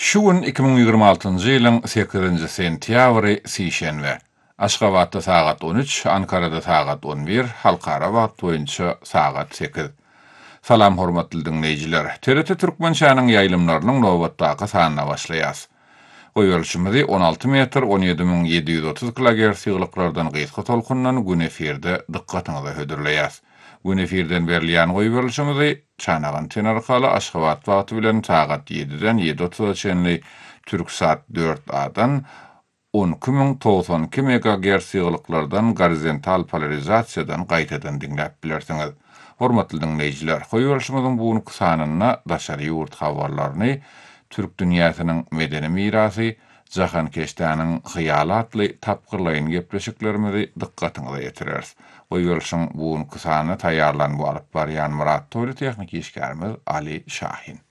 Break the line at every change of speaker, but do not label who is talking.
Şu gün 2026-njy ýylyň 8-nji sentýabry sişenbe. Aşgabatda sagat 13, Ankarada sagat 11, halkara wagt boýunça sagat 8. Salam hormatly dinleýijiler. TRT Türkmençanyň ýaýlymlarynyň nowbatdaky sanyna başlaýas. Goýberçimizi 16 metr 17730 kHz ýyglyklardan gysga tolkundan gün efirde dikkatiňize hödürleýäs. Gün efirden berilýän goýberçimizi Çanagan ten arkaly Aşgabat wagty bilen sagat 7-den 7:30 çenli Türksat 4A-dan 12092 MHz ýyglyklardan horizontal polarizasiýadan gaýtadan dinläp bilersiňiz. Hormatly dinleýijiler, goýberçimiziň bugünkü sanyna daşary ýurt habarlaryny Türk dünýäsiniň medeni mirasy, Jahan Keşdäniň hyýalatly tapgyrlaýyn gepleşiklerimizi dikkatiňize ýetireriz. Goýberçiň bugünkü sanyny taýýarlanyp alyp barýan Murat Toýly tehnik işgärimiz Ali Şahin.